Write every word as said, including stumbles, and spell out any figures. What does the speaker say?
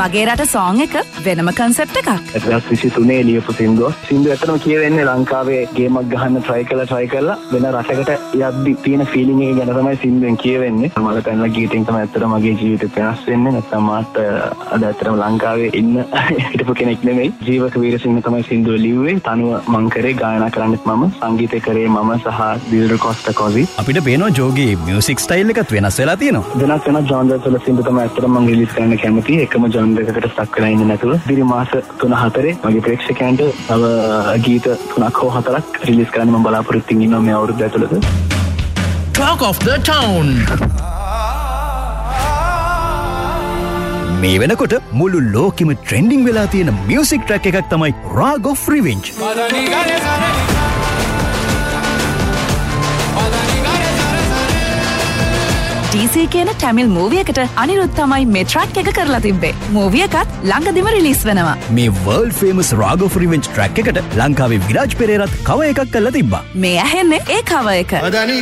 මගේ රට සෝං එක වෙනම කන්සෙප්ට් එකක්. දෙදාස් විසිතුනේ ලියපු සින්දුව. සින්දුව ඇත්තටම කියවෙන්නේ ලංකාවේ ගේමක් ගහන්න try කරලා try කරලා වෙන රටකට යද්දි තියෙන feeling එක ගැන තමයි සින්දුවෙන් කියවෙන්නේ. මල පැනලා ගීතෙන් තමයි ඇත්තටම මගේ ජීවිතේ වෙනස් වෙන්නේ. නැත්නම් මාත් අද ඇත්තටම ලංකාවේ ඉන්න හිටපු කෙනෙක් නෙමෙයි. ජීවක වීරසිංහ තමයි සින්දුව ලිව්වේ. තනුව මං කරේ, ගායනා කරන්නෙත් මම, සංගීතය කරේ මම සහ දිල්ර කොස්ටා කොසි. අපිට පේනවා ජෝගේ මියුසික් ස්ටයිල් එකත් වෙනස් වෙලා තියෙනවා. වෙනස් වෙන ජොන්රස් වල සින්දු තමයි ඇත්තටම මම රිලීස් කරන්න කැමතියි. එකම ජොන්ර එකකට ස්ටක් වෙලා ඉන්නේ නැතුව. ඉදිරි මාස තුන හතරේ මගේ ප්‍රේක්ෂකයන්ට තව ගීත තුනක් හෝ හතරක් රිලීස් කරන්න මම බලාපොරොත්තු වෙනවා මේ අවුරුද්ද ඇතුළත. Talk of the Town. මේ වෙනකොට මුළු ලෝකෙම ට්‍රෙන්ඩින් වෙලා තියෙන මියුසික් ට්‍රැක් එකක් තමයි Rag of Revenge. ඩී සී කියන ටැමිල් මූවි එකට අනිරුද් තමයි මේ ට්‍රැක් එක කරලා තිබ්බේ. මූවි එකත් ළඟදිම රිලීස් වෙනවා. මේ world famous Rag of Revenge track එකට ලංකාවේ විරාජ් පෙරේරාත් කව එකක් කරලා තිබ්බා. මේ ඇහෙන්නේ ඒ කව එක.